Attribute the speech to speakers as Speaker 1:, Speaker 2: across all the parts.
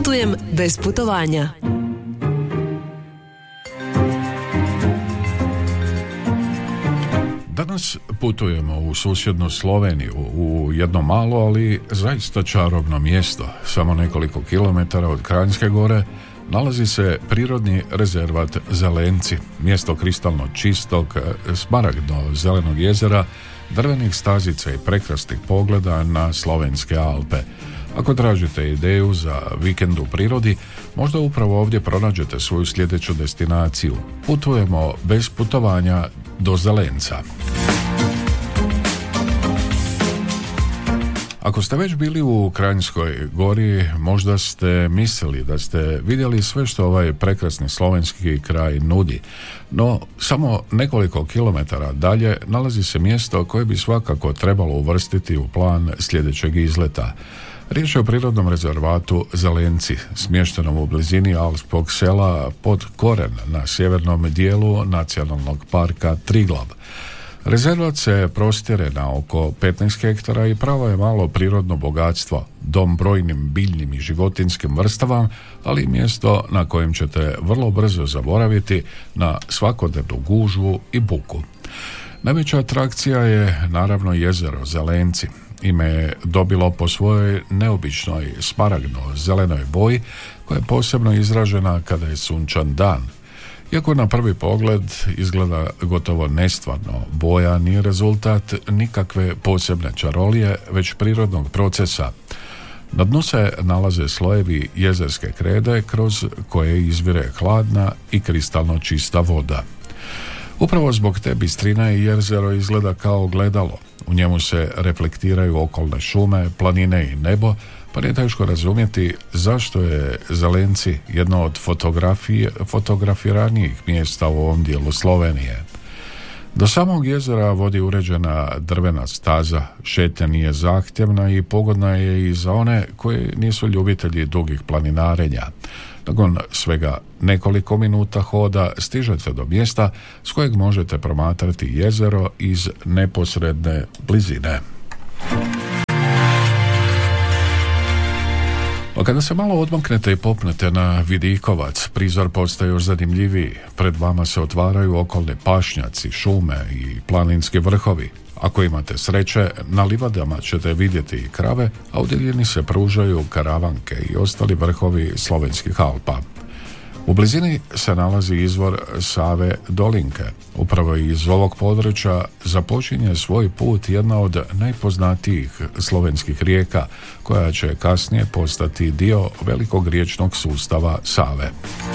Speaker 1: Putujem bez putovanja.
Speaker 2: Danas putujemo u susjednu Sloveniju, u jedno malo, ali zaista čarobno mjesto. Samo nekoliko kilometara od Kranjske gore nalazi se prirodni rezervat Zelenci, mjesto kristalno čistog, smaragdno zelenog jezera, drvenih stazica i prekrasnih pogleda na slovenske Alpe. Ako tražite ideju za vikend u prirodi, možda upravo ovdje pronađete svoju sljedeću destinaciju. Putujemo bez putovanja do Zelenca. Ako ste već bili u Kranjskoj gori, možda ste mislili da ste vidjeli sve što ovaj prekrasni slovenski kraj nudi. No, samo nekoliko kilometara dalje nalazi se mjesto koje bi svakako trebalo uvrstiti u plan sljedećeg izleta. Riječ je o prirodnom rezervatu Zelenci, smještenom u blizini alpskog sela Pod Koren na sjevernom dijelu nacionalnog parka Triglav. Rezervat se prostire na oko 15 hektara i pravo je malo prirodno bogatstvo, dom brojnim biljnim i životinjskim vrstama, ali i mjesto na kojem ćete vrlo brzo zaboraviti na svakodnevnu gužvu i buku. Najveća atrakcija je naravno jezero Zelenci. Ime je dobilo po svojoj neobičnoj smaragdno-zelenoj boji koja je posebno izražena kada je sunčan dan. Iako na prvi pogled izgleda gotovo nestvarno, boja nije rezultat nikakve posebne čarolije, već prirodnog procesa. Na dnu se nalaze slojevi jezerske krede kroz koje izvire hladna i kristalno čista voda. Upravo zbog te bistrine jezero izgleda kao ogledalo. U njemu se reflektiraju okolne šume, planine i nebo, pa nije teško razumjeti zašto je Zelenci jedno od fotografiranijih mjesta u ovom dijelu Slovenije. Do samog jezera vodi uređena drvena staza, šetnja nije zahtjevna i pogodna je i za one koji nisu ljubitelji dugih planinarenja. Nakon svega nekoliko minuta hoda stižete do mjesta s kojeg možete promatrati jezero iz neposredne blizine. A kada se malo odmaknete i popnete na vidikovac, prizor postaje još zanimljiviji. Pred vama se otvaraju okolni pašnjaci, šume i planinski vrhovi. Ako imate sreće, na livadama ćete vidjeti i krave, a u divljini se pružaju karavanke i ostali vrhovi slovenskih Alpa. U blizini se nalazi izvor Save Dolinke. Upravo iz ovog područja započinje svoj put jedna od najpoznatijih slovenskih rijeka, koja će kasnije postati dio velikog riječnog sustava Save.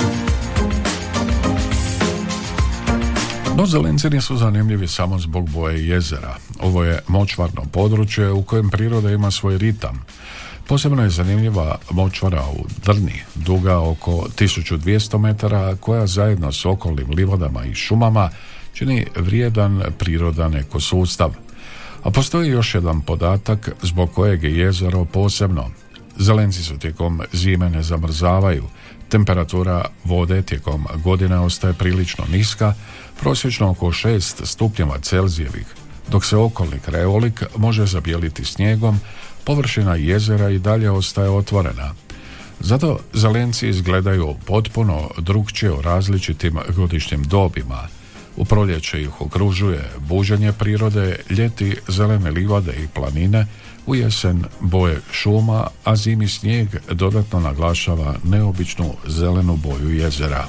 Speaker 2: No, Zelenci nisu zanimljivi samo zbog boje jezera. Ovo je močvarno područje u kojem priroda ima svoj ritam. Posebno je zanimljiva močvara u Drni, duga oko 1200 metara, koja zajedno s okolnim livadama i šumama čini vrijedan prirodan ekosustav. A postoji još jedan podatak zbog kojeg je jezero posebno. Zelenci su tijekom zime ne zamrzavaju, temperatura vode tijekom godine ostaje prilično niska, prosječno oko 6 stupnjeva Celzijevih, dok se okolni krajolik može zabijeliti snijegom, površina jezera i dalje ostaje otvorena. Zato Zelenci izgledaju potpuno drukčije u različitim godišnjim dobima. U proljeće ih okružuje buđenje prirode, ljeti zelene livade i planine, u jesen boje šuma, a zimi snijeg dodatno naglašava neobičnu zelenu boju jezera.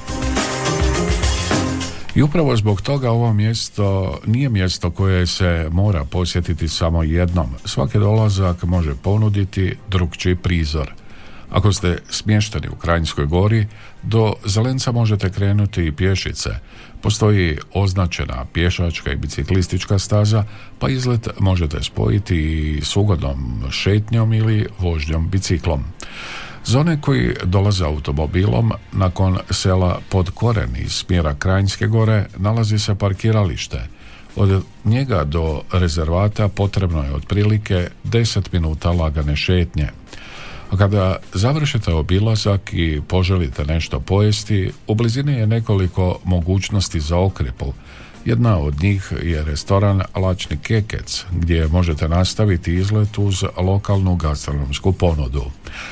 Speaker 2: I upravo zbog toga ovo mjesto nije mjesto koje se mora posjetiti samo jednom. Svaki dolazak može ponuditi drukčiji prizor. Ako ste smješteni u Kranjskoj gori, do Zelenca možete krenuti i pješice. Postoji označena pješačka i biciklistička staza, pa izlet možete spojiti i s ugodnom šetnjom ili vožnjom biciklom. Za one koji dolaze automobilom, nakon sela Pod Koren iz smjera Kranjske gore nalazi se parkiralište. Od njega do rezervata potrebno je otprilike 10 minuta lagane šetnje. A kada završite obilazak i poželite nešto pojesti, u blizini je nekoliko mogućnosti za okrjepu. Jedna od njih je restoran Lačni Kekec, gdje možete nastaviti izlet uz lokalnu gastronomsku ponudu.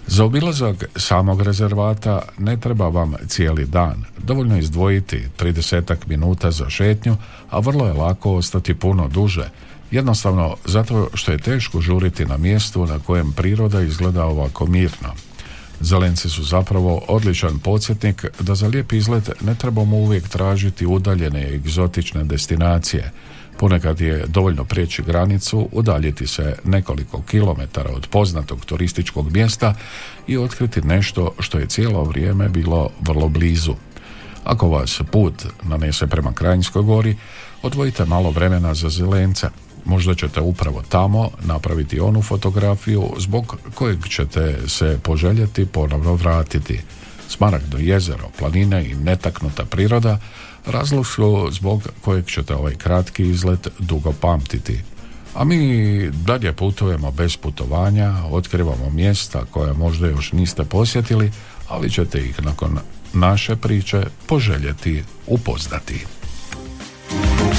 Speaker 2: Za obilazak samog rezervata ne treba vam cijeli dan. Dovoljno izdvojiti 30 minuta za šetnju, a vrlo je lako ostati puno duže. Jednostavno zato što je teško žuriti na mjestu na kojem priroda izgleda ovako mirno. Zelenci su zapravo odličan podsjetnik da za lijep izlet ne trebamo uvijek tražiti udaljene i egzotične destinacije. Ponekad je dovoljno prijeći granicu, udaljiti se nekoliko kilometara od poznatog turističkog mjesta i otkriti nešto što je cijelo vrijeme bilo vrlo blizu. Ako vas put nanese prema Kranjskoj gori, odvojite malo vremena za Zelence. Možda ćete upravo tamo napraviti onu fotografiju zbog kojeg ćete se poželjeti ponovno vratiti. Smaragdno jezero, planine i netaknuta priroda razlog su zbog kojeg ćete ovaj kratki izlet dugo pamtiti. A mi dalje putujemo bez putovanja, otkrivamo mjesta koja možda još niste posjetili, ali ćete ih nakon naše priče poželjeti upoznati.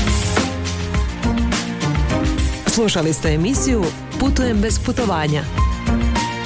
Speaker 1: Slušali ste emisiju Putujem bez putovanja.